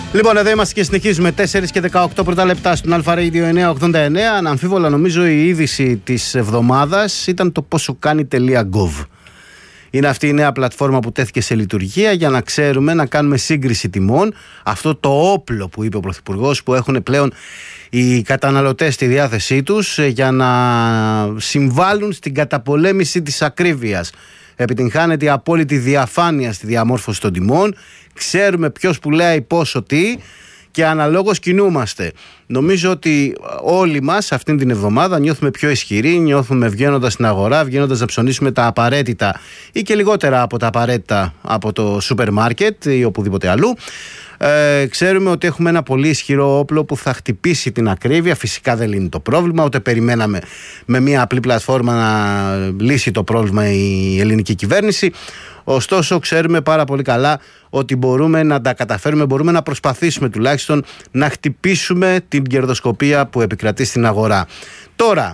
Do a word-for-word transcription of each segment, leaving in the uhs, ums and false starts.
Λοιπόν, εδώ είμαστε και συνεχίζουμε τέσσερα και δεκαοκτώ πρώτα λεπτά στον Αλφα Radio εννιακόσια ογδόντα εννέα. Αναμφίβολα, νομίζω η είδηση της εβδομάδας ήταν το πόσο κάνει.gov. Είναι αυτή η νέα πλατφόρμα που τέθηκε σε λειτουργία για να ξέρουμε, να κάνουμε σύγκριση τιμών. Αυτό το όπλο που είπε ο Πρωθυπουργός, που έχουν πλέον οι καταναλωτές στη διάθεσή τους για να συμβάλλουν στην καταπολέμηση της ακρίβειας. Επιτυγχάνεται η απόλυτη διαφάνεια στη διαμόρφωση των τιμών. Ξέρουμε ποιος πουλάει πόσο τι και αναλόγως κινούμαστε. Νομίζω ότι όλοι μας αυτήν την εβδομάδα νιώθουμε πιο ισχυροί, νιώθουμε βγαίνοντας στην αγορά, βγαίνοντας να ψωνίσουμε τα απαραίτητα ή και λιγότερα από τα απαραίτητα από το σούπερ μάρκετ ή οπουδήποτε αλλού. Ε, ξέρουμε ότι έχουμε ένα πολύ ισχυρό όπλο που θα χτυπήσει την ακρίβεια. Φυσικά δεν λύνει το πρόβλημα, ούτε περιμέναμε με μια απλή πλατφόρμα να λύσει το πρόβλημα η ελληνική κυβέρνηση. Ωστόσο, ξέρουμε πάρα πολύ καλά ότι μπορούμε να τα καταφέρουμε, μπορούμε να προσπαθήσουμε τουλάχιστον να χτυπήσουμε την κερδοσκοπία που επικρατεί στην αγορά. Τώρα,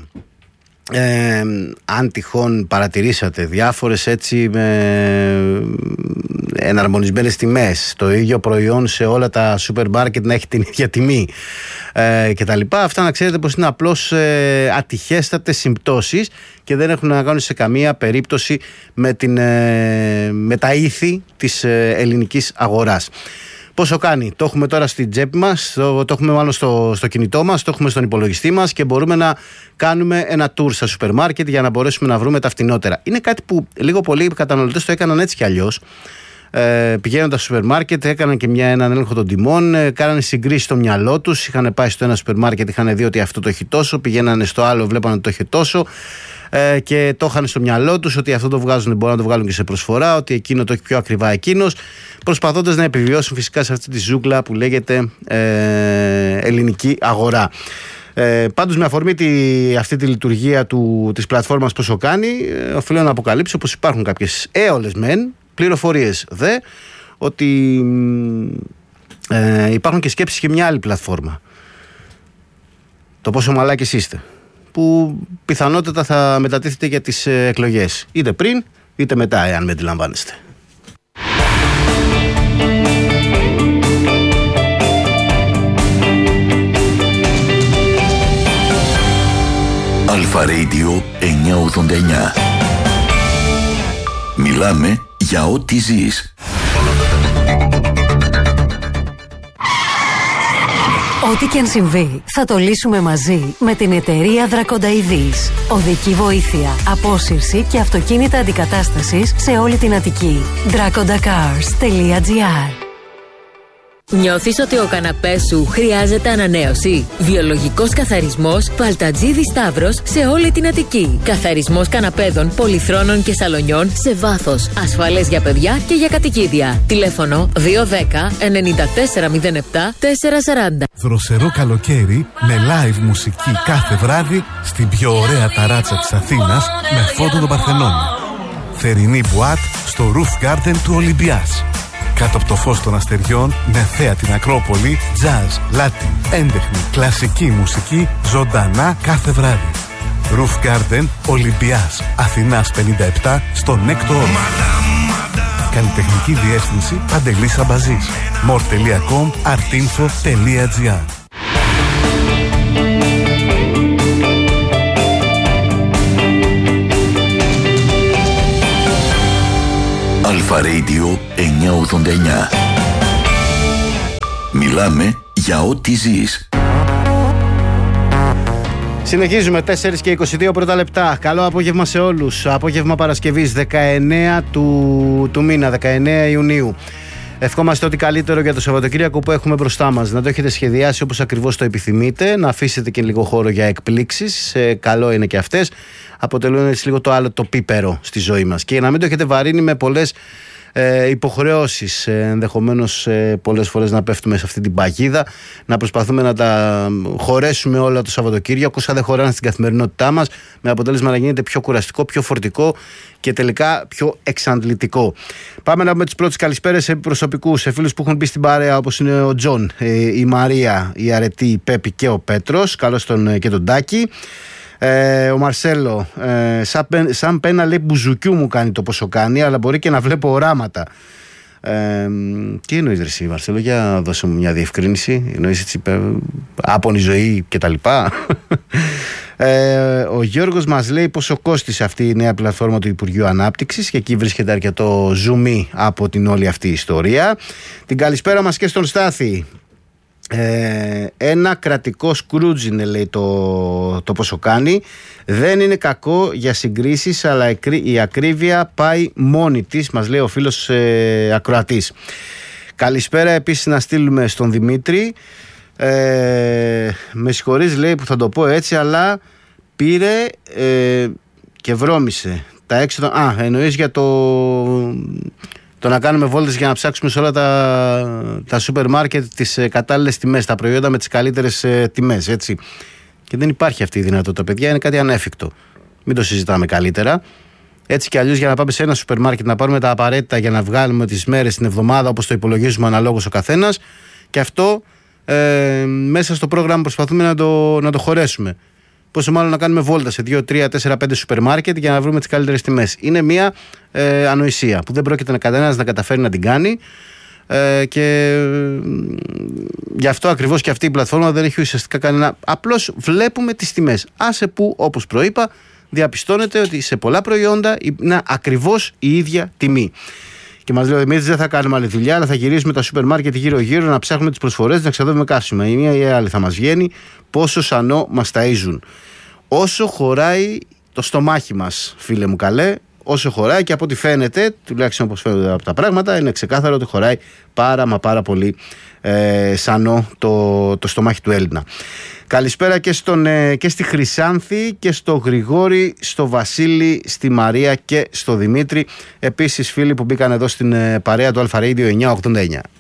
ε, αν τυχόν παρατηρήσατε διάφορες έτσι με εναρμονισμένες τιμές, το ίδιο προϊόν σε όλα τα σούπερ μάρκετ να έχει την ίδια τιμή ε, και τα λοιπά, αυτά να ξέρετε πως είναι απλώς ε, ατυχέστατες συμπτώσεις και δεν έχουν να κάνουν σε καμία περίπτωση με, την, ε, με τα ήθη της ε, ελληνικής αγοράς. Πόσο κάνει, το έχουμε τώρα στην τσέπη μας, το, το έχουμε μάλλον στο, στο κινητό μας, το έχουμε στον υπολογιστή μας και μπορούμε να κάνουμε ένα tour στα σούπερ μάρκετ για να μπορέσουμε να βρούμε τα φτηνότερα. Είναι κάτι που λίγο πολύ οι καταναλωτές το έκαναν έτσι κι αλλιώς. Ε, πηγαίνοντας στο σούπερ μάρκετ, έκαναν και μια, έναν έλεγχο των τιμών, ε, κάνανε συγκρίσεις στο μυαλό τους. Είχαν πάει στο ένα σούπερ μάρκετ, είχαν δει ότι αυτό το έχει τόσο, πηγαίνανε στο άλλο, βλέπανε ότι το έχει τόσο. Ε, και το είχαν στο μυαλό τους ότι αυτό το βγάζουν, μπορούν να το βγάλουν και σε προσφορά, ότι εκείνο το έχει πιο ακριβά εκείνος, προσπαθώντας να επιβιώσουν φυσικά σε αυτή τη ζούγκλα που λέγεται ε, ελληνική αγορά. Ε, πάντως, με αφορμή τη, αυτή τη λειτουργία του, της πλατφόρμας πόσο κάνει, ε, οφείλω να αποκαλύψω πως υπάρχουν κάποιες έολες μεν, πληροφορίες δε, ότι ε, υπάρχουν και σκέψεις και μια άλλη πλατφόρμα. Το πόσο μαλάκες είστε, που πιθανότατα θα μετατίθεται για τις εκλογές, είτε πριν είτε μετά, εάν με αντιλαμβάνεστε. Αλφα Radio εννιακόσια ογδόντα εννέα. Μιλάμε για ό,τι ζεις. Ό,τι και αν συμβεί, θα το λύσουμε μαζί με την εταιρεία Δρακονταειδής. Οδική βοήθεια, απόσυρση και αυτοκίνητα αντικατάστασης σε όλη την Αττική. δρακοντακάρς τελεία τζι άρ. Νιώθεις ότι ο καναπές σου χρειάζεται ανανέωση? Βιολογικός καθαρισμός Παλτατζίδη Σταύρος σε όλη την Αττική. Καθαρισμός καναπέδων, πολυθρόνων και σαλονιών σε βάθος. Ασφαλές για παιδιά και για κατοικίδια. Τηλέφωνο δύο ένα μηδέν εννιά τέσσερα μηδέν επτά τέσσερα τέσσερα μηδέν. Δροσερό καλοκαίρι με live μουσική κάθε βράδυ στην πιο ωραία ταράτσα της Αθήνας με φόντο τον Παρθενώνα. Θερινή μπουάτ στο Roof Garden του Ολυμπιάς. Κάτω από το φως των αστεριών, με θέα την Ακρόπολη, jazz, latin, έντεχνη, κλασική μουσική, ζωντανά κάθε βράδυ. Roof Garden, Ολυμπιάς, Αθηνάς πενήντα επτά, στο Νέκτο Όρμα. Καλλιτεχνική διεύθυνση Παντελής Αμπαζής. μορ τελεία κομ, artinfo τελεία τζι άρ. Αλφα Radio εννιακόσια ογδόντα εννέα. Μιλάμε για ό,τι ζεις. Συνεχίζουμε τέσσερα και είκοσι δύο πρώτα λεπτά. Καλό απόγευμα σε όλους. Απόγευμα Παρασκευής δεκαεννέα του, του μήνα, δεκαεννέα Ιουνίου. Ευχόμαστε ό,τι καλύτερο για το Σαββατοκύριακο που έχουμε μπροστά μας. Να το έχετε σχεδιάσει όπως ακριβώς το επιθυμείτε. Να αφήσετε και λίγο χώρο για εκπλήξεις. Ε, καλό είναι και αυτές. Αποτελούν έτσι λίγο το άλλο το πίπερο στη ζωή μας. Και να μην το έχετε βαρύνει με πολλές ε, υποχρεώσεις. Ε, ενδεχομένως ε, πολλές φορές να πέφτουμε σε αυτή την παγίδα. Να προσπαθούμε να τα χωρέσουμε όλα το Σαββατοκύριακο. Όσα δεν χωράνε στην καθημερινότητά μας. Με αποτέλεσμα να γίνεται πιο κουραστικό, πιο φορτικό και τελικά πιο εξαντλητικό. Πάμε να πούμε τις πρώτες καλησπέρες σε προσωπικούς, σε φίλους που έχουν μπει στην παρέα, όπως είναι ο Τζον, η Μαρία, η Αρετή, η Πέπη και ο Πέτρος. Καλώς τον και τον Τάκη. Ε, ο Μαρσέλο, ε, σαν, σαν πένα λέει μπουζουκιού μου κάνει το πόσο κάνει, αλλά μπορεί και να βλέπω οράματα. Ε, τι εννοείς ρε εσύ Μαρσέλο, για δώσε μου μια διευκρίνηση. Εννοείς έτσι άπονη ζωή και τα λοιπά? ε, ο Γιώργος μας λέει πόσο κόστησε αυτή η νέα πλατφόρμα του Υπουργείου Ανάπτυξης και εκεί βρίσκεται αρκετό ζουμί από την όλη αυτή η ιστορία. Την καλησπέρα μας και στον Στάθη. Ε, ένα κρατικό σκρούτζ είναι, λέει, το, το πόσο κάνει. Δεν είναι κακό για συγκρίσεις, αλλά η ακρίβεια πάει μόνη της, μας λέει ο φίλος ε, ακροατής. Καλησπέρα επίσης να στείλουμε στον Δημήτρη. ε, Με συγχωρείς, λέει, που θα το πω έτσι, αλλά πήρε ε, και βρώμησε τα έξοδα. Α, εννοείς για το... Το να κάνουμε βόλτες για να ψάξουμε σε όλα τα, τα σούπερ μάρκετ τις ε, κατάλληλες τιμές, τα προϊόντα με τις καλύτερες ε, τιμές, έτσι. Και δεν υπάρχει αυτή η δυνατότητα, παιδιά, είναι κάτι ανέφικτο. Μην το συζητάμε καλύτερα. Έτσι κι αλλιώς, για να πάμε σε ένα σούπερ μάρκετ να πάρουμε τα απαραίτητα για να βγάλουμε τις μέρες την εβδομάδα όπως το υπολογίζουμε αναλόγως ο καθένας, και αυτό ε, μέσα στο πρόγραμμα προσπαθούμε να το, να το χωρέσουμε. Πόσο μάλλον να κάνουμε βόλτα σε δύο, τρία, τέσσερα, πέντε σούπερ μάρκετ για να βρούμε τις καλύτερες τιμές. Είναι μια ε, ανοησία που δεν πρόκειται κανένας να καταφέρει να την κάνει, ε, και ε, γι' αυτό ακριβώς και αυτή η πλατφόρμα δεν έχει ουσιαστικά κανένα. Απλώς βλέπουμε τις τιμές. Άσε που, όπως προείπα, διαπιστώνεται ότι σε πολλά προϊόντα είναι ακριβώς η ίδια τιμή. Και μας λέει ο Δημήτρης, δεν θα κάνουμε άλλη δουλειά, αλλά θα γυρίσουμε τα σούπερ μάρκετ γύρω-γύρω να ψάχνουμε τις προσφορές, να ξαδεύουμε καύσιμα. Η μία ή η άλλη θα μας βγαίνει, πόσο σανό μας ταΐζουν. Όσο χωράει το στομάχι μας, φίλε μου καλέ, όσο χωράει, και από ό,τι φαίνεται, τουλάχιστον όπως φαίνονται από τα πράγματα, είναι ξεκάθαρο ότι χωράει πάρα μα πάρα πολύ ε, σανό το, το στομάχι του Έλληνα. Καλησπέρα και, στον, ε, και στη Χρυσάνθη και στο Γρηγόρη, στο Βασίλη, στη Μαρία και στο Δημήτρη. Επίσης φίλοι που μπήκαν εδώ στην ε, παρέα του Αλφα Radio εννιακόσια ογδόντα εννιά.